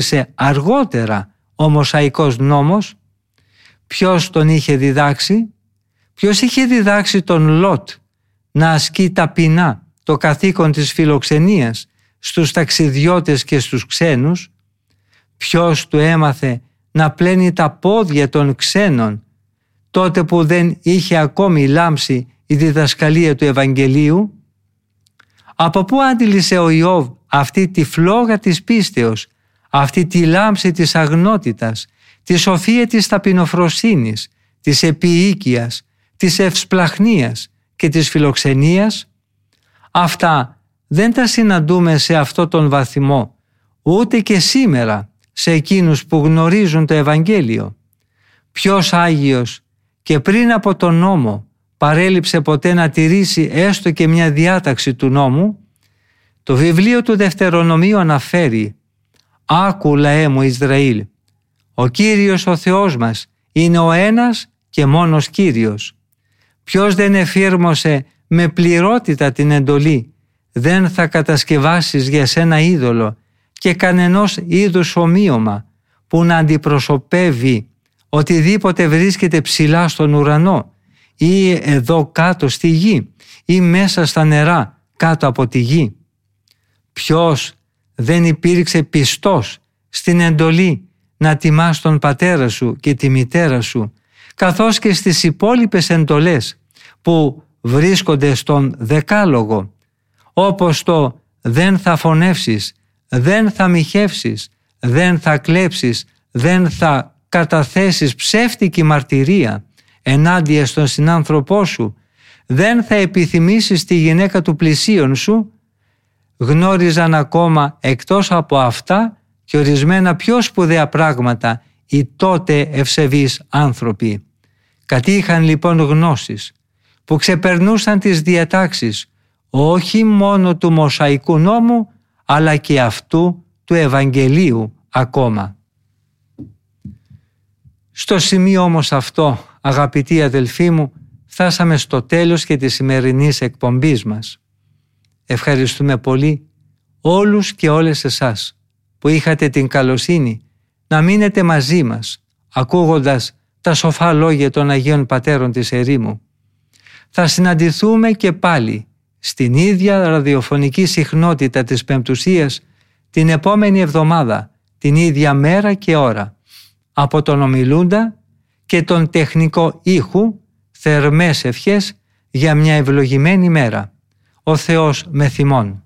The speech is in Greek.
αργότερα ο Μωσαϊκός νόμος, ποιος τον είχε διδάξει? Ποιος είχε διδάξει τον Λότ να ασκεί ταπεινά το καθήκον της φιλοξενίας στους ταξιδιώτες και στους ξένους? Ποιος του έμαθε να πλένει τα πόδια των ξένων τότε που δεν είχε ακόμη λάμψει η διδασκαλία του Ευαγγελίου? Από πού άντιλησε ο Ιώβ αυτή τη φλόγα της πίστεως, αυτή τη λάμψη της αγνότητας, τη σοφία της ταπεινοφροσύνης, της επιοίκειας, της ευσπλαχνίας και της φιλοξενίας? Αυτά δεν τα συναντούμε σε αυτό τον βαθμό ούτε και σήμερα σε εκείνους που γνωρίζουν το Ευαγγέλιο. Ποιος Άγιος και πριν από τον νόμο παρέλειψε ποτέ να τηρήσει έστω και μια διάταξη του νόμου? Το βιβλίο του Δευτερονομίου αναφέρει: «Άκου λαέ μου Ισραήλ, ο Κύριος ο Θεός μας είναι ο ένας και μόνος Κύριος. Ποιος δεν εφήρμοσε με πληρότητα την εντολή, δεν θα κατασκευάσεις για σένα είδωλο και κανενός είδους ομοίωμα που να αντιπροσωπεύει οτιδήποτε βρίσκεται ψηλά στον ουρανό ή εδώ κάτω στη γη ή μέσα στα νερά κάτω από τη γη». Ποιος δεν υπήρξε πιστός στην εντολή να τιμάς τον πατέρα σου και τη μητέρα σου, καθώς και στις υπόλοιπες εντολές που βρίσκονται στον Δεκάλογο, όπως το «δεν θα φωνεύσεις», «δεν θα μοιχεύσεις», «δεν θα κλέψεις», «δεν θα καταθέσεις ψεύτικη μαρτυρία ενάντια στον συνάνθρωπό σου», «δεν θα επιθυμήσεις τη γυναίκα του πλησίον σου», γνώριζαν ακόμα εκτός από αυτά και ορισμένα πιο σπουδαία πράγματα οι τότε ευσεβείς άνθρωποι. Κατήχαν λοιπόν γνώσεις που ξεπερνούσαν τις διατάξεις όχι μόνο του Μωσαϊκού νόμου αλλά και αυτού του Ευαγγελίου ακόμα. Στο σημείο όμως αυτό, αγαπητοί αδελφοί μου, φτάσαμε στο τέλος και της σημερινής εκπομπής μας. Ευχαριστούμε πολύ όλους και όλες εσάς που είχατε την καλοσύνη να μείνετε μαζί μας ακούγοντας τα σοφά λόγια των Αγίων Πατέρων της ερήμου. Θα συναντηθούμε και πάλι στην ίδια ραδιοφωνική συχνότητα της Πεμπτουσίας την επόμενη εβδομάδα, την ίδια μέρα και ώρα. Από τον ομιλούντα και τον τεχνικό ήχου θερμές ευχές για μια ευλογημένη μέρα. Ο Θεός με θυμών.